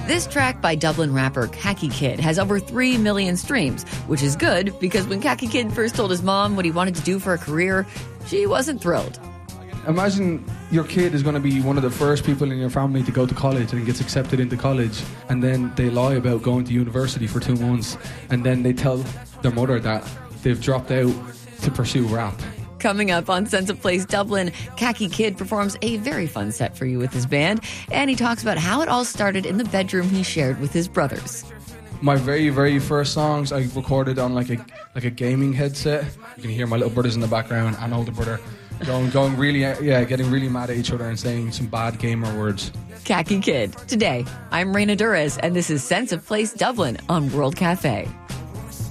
This track by Dublin rapper Khaki Kid has over 3 million streams, which is good because when Khaki Kid first told his mom what he wanted to do for a career, she wasn't thrilled. Imagine your kid is going to be one of the first people in your family to go to college and gets accepted into college, and then they lie about going to university for 2 months, and then they tell their mother that they've dropped out to pursue rap. Coming up on Sense of Place Dublin, Khaki Kid performs a very fun set for you with his band, and he talks about how it all started in the bedroom he shared with his brothers. My very, very first songs I recorded on like a gaming headset. You can hear my little brothers in the background and older brother going really, getting really mad at each other and saying some bad gamer words. Khaki Kid. Today, I'm Raina Durez, and this is Sense of Place Dublin on World Cafe.